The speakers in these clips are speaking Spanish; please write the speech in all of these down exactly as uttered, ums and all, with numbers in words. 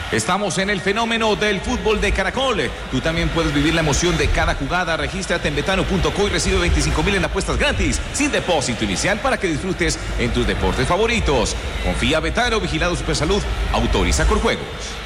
Estamos en el fenómeno del fútbol de Caracol. Tú también puedes vivir la emoción de cada jugada. Regístrate en betano punto co y recibe veinticinco mil en apuestas gratis, sin depósito inicial, para que disfrutes en tus deportes favoritos. Confía Betano, vigilado Supersalud, autoriza Corjuegos.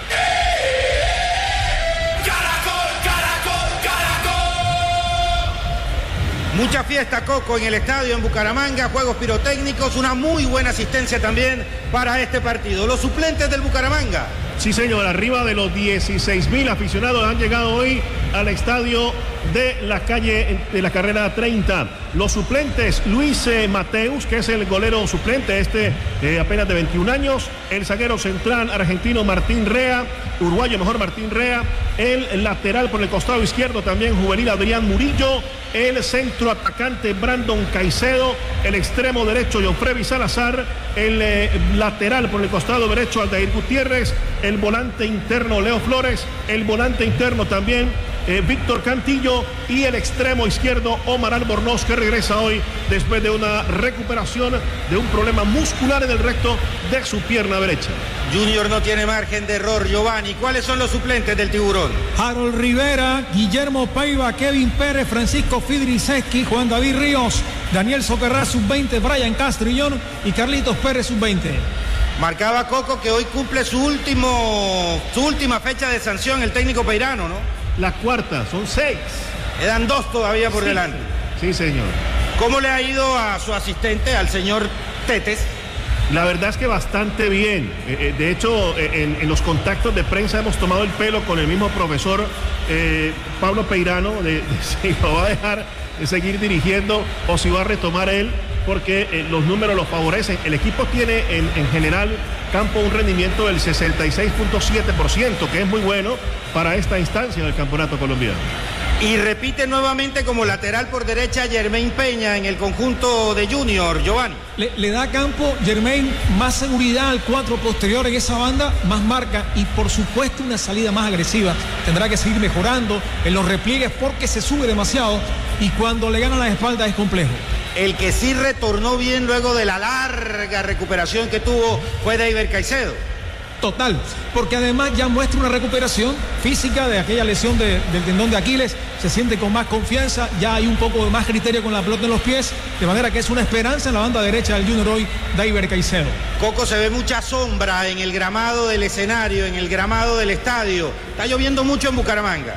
Mucha fiesta, Coco, en el estadio en Bucaramanga, juegos pirotécnicos, una muy buena asistencia también para este partido. Los suplentes del Bucaramanga. Sí, señor, arriba de los dieciséis mil aficionados han llegado hoy al estadio de la calle de la carrera treinta. Los suplentes: Luis eh, Mateus, que es el golero suplente, este eh, apenas de veintiún años, el zaguero central argentino Martín Rea, uruguayo mejor Martín Rea, el lateral por el costado izquierdo también juvenil Adrián Murillo, el centro atacante Brandon Caicedo, el extremo derecho Jonfrevi Salazar, el eh, lateral por el costado derecho Aldair Gutiérrez, el volante interno Leo Flores, el volante interno también eh, Víctor Cantillo, y el extremo izquierdo Omar Albornoz, que regresa hoy después de una recuperación de un problema muscular en el recto de su pierna derecha. Junior no tiene margen de error. Giovanni, ¿cuáles son los suplentes del Tiburón? Harold Rivera, Guillermo Paiva, Kevin Pérez, Francisco Fidriseski, Juan David Ríos, Daniel Socarrás, sub veinte, Brian Castrillón y Carlitos Pérez, sub veinte. Marcaba Coco que hoy cumple su último, su última fecha de sanción el técnico peirano, ¿no? La cuarta, son seis. Quedan dos todavía por sí. delante. Sí, señor. ¿Cómo le ha ido a su asistente, al señor Tetes? La verdad es que bastante bien. Eh, de hecho, en, en los contactos de prensa hemos tomado el pelo con el mismo profesor eh, Pablo Peirano de, de si lo va a dejar de seguir dirigiendo o si va a retomar él, porque eh, los números lo favorecen. El equipo tiene en, en general campo un rendimiento del sesenta y seis punto siete por ciento, que es muy bueno para esta instancia del campeonato colombiano. Y repite nuevamente como lateral por derecha Germain Peña en el conjunto de Junior, Giovanni. Le, le da campo Germain, más seguridad al cuatro posterior en esa banda, más marca y por supuesto una salida más agresiva. Tendrá que seguir mejorando en los repliegues porque se sube demasiado y cuando le ganan las espaldas es complejo. El que sí retornó bien luego de la larga recuperación que tuvo fue David Caicedo. Total, porque además ya muestra una recuperación física de aquella lesión de, del tendón de Aquiles, se siente con más confianza, ya hay un poco de más criterio con la pelota en los pies, de manera que es una esperanza en la banda derecha del Junior hoy, David Caicedo. Coco, se ve mucha sombra en el gramado del escenario, en el gramado del estadio. Está lloviendo mucho en Bucaramanga.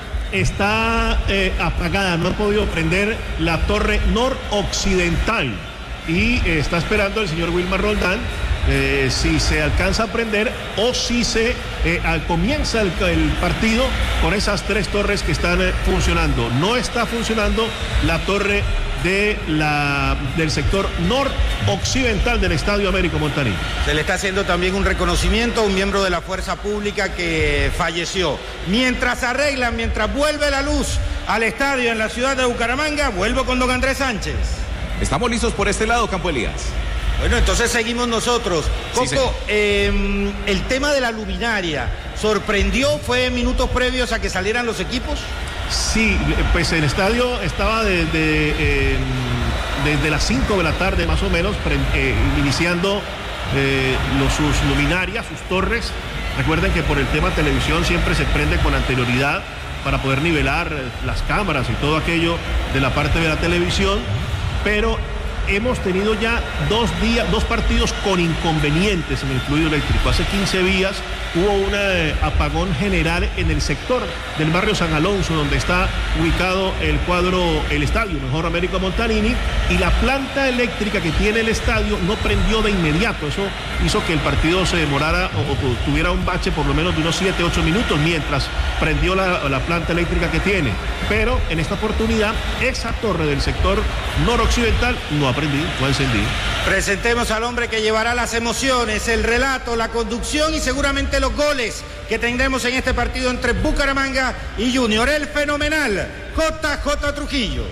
Está eh, apagada, no ha podido prender la torre noroccidental y eh, está esperando el señor Wilmar Roldán Eh, si se alcanza a prender o si se eh, al, comienza el, el partido con esas tres torres que están eh, funcionando. No está funcionando la torre de la, del sector noroccidental del Estadio Américo Montañí. Se le está haciendo también un reconocimiento a un miembro de la fuerza pública que falleció. Mientras arreglan, mientras vuelve la luz al estadio en la ciudad de Bucaramanga, vuelvo con don Andrés Sánchez. Estamos listos por este lado, Campo Elías. Bueno, entonces seguimos nosotros. Coco, sí, eh, el tema de la luminaria, ¿sorprendió? ¿Fue minutos previos a que salieran los equipos? Sí, pues el estadio estaba desde, eh, desde las cinco de la tarde más o menos, pre, eh, iniciando eh, los, sus luminarias, sus torres. Recuerden que por el tema televisión siempre se prende con anterioridad para poder nivelar las cámaras y todo aquello de la parte de la televisión, pero hemos tenido ya dos días, dos partidos con inconvenientes en el fluido eléctrico. Hace quince días hubo un eh, apagón general en el sector del barrio San Alonso, donde está ubicado el cuadro, el estadio, mejor Américo Montanini, y la planta eléctrica que tiene el estadio no prendió de inmediato. Eso hizo que el partido se demorara o, o tuviera un bache por lo menos de unos siete, ocho minutos mientras prendió la, la planta eléctrica que tiene. Pero en esta oportunidad, esa torre del sector noroccidental no ha prendido, no ha encendido. Presentemos al hombre que llevará las emociones, el relato, la conducción y seguramente los goles que tendremos en este partido entre Bucaramanga y Junior, el fenomenal J J Trujillo.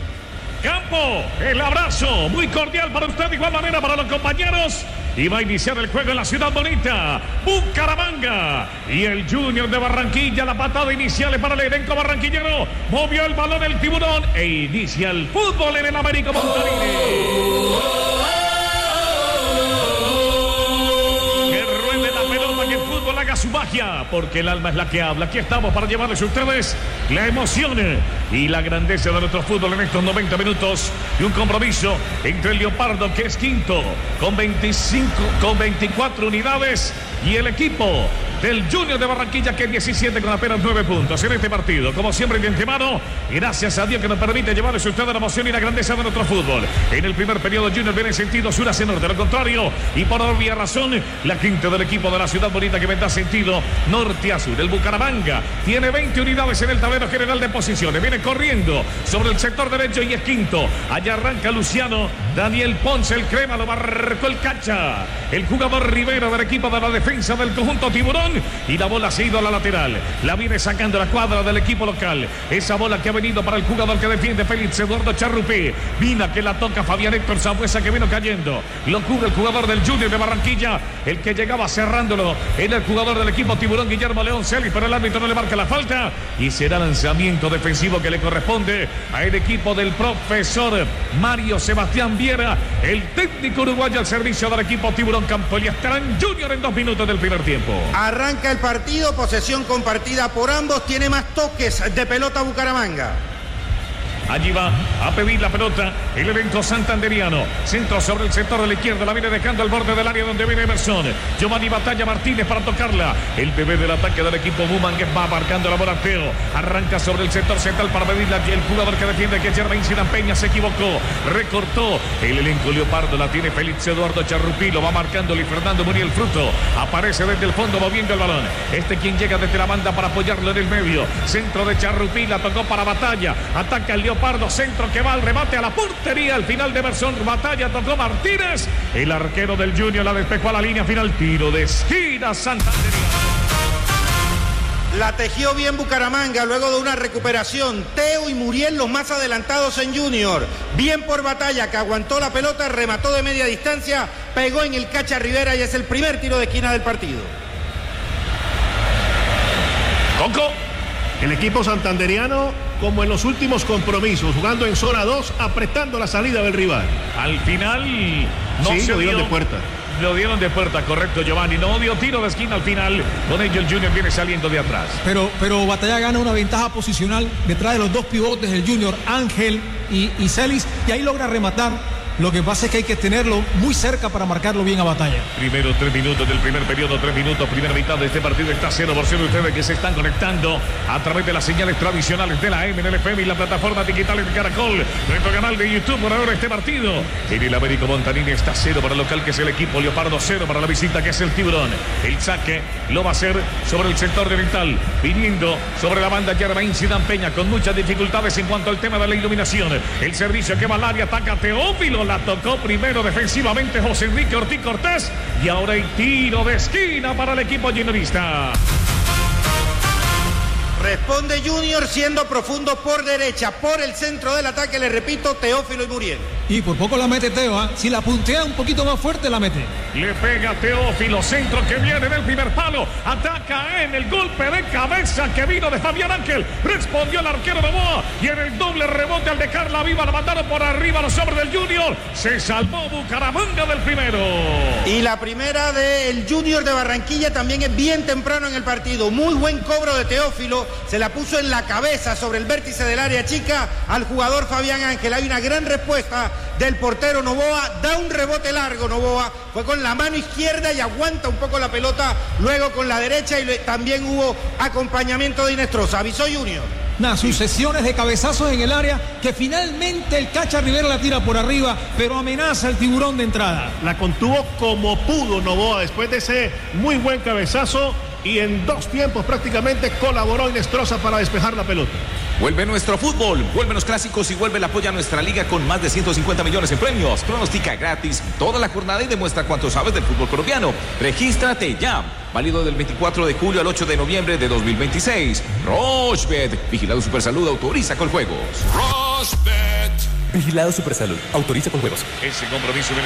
Campo, el abrazo muy cordial para usted, de igual manera para los compañeros. Y va a iniciar el juego en la ciudad bonita, Bucaramanga. Y el Junior de Barranquilla, la patada inicial es para el elenco barranquillero. Movió el balón el Tiburón e inicia el fútbol en el Américo Montañí. Que ruede la pelota, que el fútbol fútbol haga su magia, porque el alma es la que habla. Aquí estamos para llevarles a ustedes la emoción y la grandeza de nuestro fútbol en estos noventa minutos y un compromiso entre el Leopardo, que es quinto con veinticinco, con veinticuatro unidades, y el equipo del Junior de Barranquilla, que es diecisiete con apenas nueve puntos en este partido. Como siempre, de antemano, gracias a Dios que nos permite llevarles a ustedes la emoción y la grandeza de nuestro fútbol. En el primer periodo, Junior viene en sentido sur hacia norte, lo contrario, y por obvia razón, la quinta del equipo de la Ciudad Bonita, que vendrá sentido norte a sur. El Bucaramanga tiene veinte unidades en el tablero general de posiciones, viene corriendo sobre el sector derecho y es quinto. Allá arranca Luciano Daniel Ponce, el crema, lo marcó el Cacha, el jugador Rivera del equipo de la defensa del conjunto Tiburón, y la bola se ha ido a la lateral, la viene sacando la cuadra del equipo local. Esa bola que ha venido para el jugador que defiende, Félix Eduardo Charrupí. Vina que la toca Fabián Héctor Zambuesa, que vino cayendo, lo cubre el jugador del Junior de Barranquilla. El que llegaba cerrándolo era el jugador del equipo Tiburón, Guillermo León Celis, pero el árbitro no le marca la falta y será lanzamiento defensivo que le corresponde al equipo del profesor Mario Sebastián Viera, el técnico uruguayo al servicio del equipo Tiburón Campo. Y estarán Junior en dos minutos del primer tiempo. Arranca el partido, posesión compartida por ambos, tiene más toques de pelota Bucaramanga. Allí va a pedir la pelota el evento santanderiano. Centro sobre el sector de la izquierda, la viene dejando al borde del área donde viene Emerson. Giovanni Batalla Martínez para tocarla. El bebé del ataque del equipo Buman, que va marcando la bola Teo. Arranca sobre el sector central para pedirla. El jugador que defiende, que es Germain Sidán Peña, se equivocó. Recortó el elenco Leopardo. La tiene Félix Eduardo Charrupí. Lo va marcando Luis Fernando Muriel Fruto. Aparece desde el fondo moviendo el balón. Este quien llega desde la banda para apoyarlo en el medio. Centro de Charrupí. La tocó para Batalla. Ataca el Leopardo, centro que va al remate a la portería. Al final de Emerson Batalla, tocó Martínez. El arquero del Junior la despejó a la línea final. Tiro de esquina santanderiano. La tejió bien Bucaramanga luego de una recuperación. Teo y Muriel los más adelantados en Junior. Bien por Batalla, que aguantó la pelota, remató de media distancia, pegó en el Cacha Rivera y es el primer tiro de esquina del partido. Coco. El equipo santanderiano, como en los últimos compromisos, jugando en zona dos, apretando la salida del rival. Al final no sí, se lo dieron dio, de puerta. Lo dieron de puerta, correcto, Giovanni. No dio tiro de esquina al final. Con ello el Junior viene saliendo de atrás. Pero, pero Batalla gana una ventaja posicional detrás de los dos pivotes del Junior, Ángel y, y Celis, y ahí logra rematar. Lo que pasa es que hay que tenerlo muy cerca para marcarlo bien a Batalla. Primero tres minutos del primer periodo, tres minutos, primera mitad de este partido. Está cero por cero. Ustedes que se están conectando a través de las señales tradicionales de la M N L F M y la plataforma digital de Caracol, nuestro canal de YouTube. Por ahora este partido en el Américo Montanini está cero para el local, que es el equipo Leopardo, cero para la visita, que es el Tiburón. El saque lo va a hacer sobre el sector oriental, viniendo sobre la banda Germain Sidán Peña, con muchas dificultades en cuanto al tema de la iluminación. El servicio que va al área, ataca Teófilo. La tocó primero defensivamente José Enrique Ortiz Cortés. Y ahora hay tiro de esquina para el equipo juniorista. Responde Junior siendo profundo por derecha. Por el centro del ataque, le repito, Teófilo y Muriel. Y por poco la mete Teo, ¿eh? Si la puntea un poquito más fuerte, la mete. Le pega Teófilo, centro que viene del primer palo. Ataca en el golpe de cabeza que vino de Fabián Ángel. Respondió el arquero de Boa. Y en el doble rebote, al dejarla viva, la mandaron por arriba a los hombres del Junior. Se salvó Bucaramanga del primero. Y la primera del Junior de Barranquilla también es bien temprano en el partido. Muy buen cobro de Teófilo. Se la puso en la cabeza sobre el vértice del área chica al jugador Fabián Ángel. Hay una gran respuesta del portero Novoa. Da un rebote largo Novoa. Fue con la mano izquierda y aguanta un poco la pelota. Luego con la derecha y también hubo acompañamiento de Inestrosa. Avisó Junior. Unas sucesiones de cabezazos en el área que finalmente el Cacha Rivera la tira por arriba, pero amenaza al Tiburón de entrada. La contuvo como pudo Novoa después de ese muy buen cabezazo. Y en dos tiempos prácticamente colaboró Inestrosa para despejar la pelota. Vuelve nuestro fútbol, vuelven los clásicos y vuelve el apoyo a nuestra liga con más de ciento cincuenta millones en premios. Pronostica gratis toda la jornada y demuestra cuánto sabes del fútbol colombiano. Regístrate ya. Válido del veinticuatro de julio al ocho de noviembre de dos mil veintiséis. Rochebet, Vigilado Supersalud, autoriza con juegos. Rochebet. Vigilado Supersalud, autoriza con juegos. Ese compromiso